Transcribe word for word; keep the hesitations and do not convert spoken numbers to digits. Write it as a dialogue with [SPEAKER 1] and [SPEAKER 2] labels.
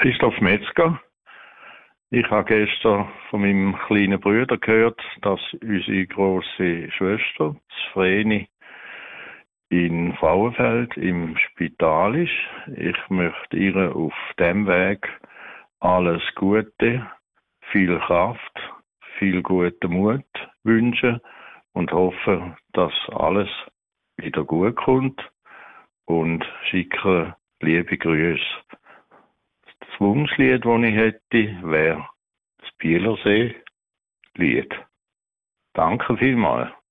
[SPEAKER 1] Christoph Metzger. Ich habe gestern von meinem kleinen Bruder gehört, dass unsere große Schwester, Vreni, in Frauenfeld im Spital ist. Ich möchte ihr auf dem Weg alles Gute, viel Kraft, viel guten Mut wünschen und hoffe, dass alles wieder gut kommt und schicke liebe Grüße. Das Wunschlied, das ich hätte, wäre das Bielersee-Lied. Danke vielmals.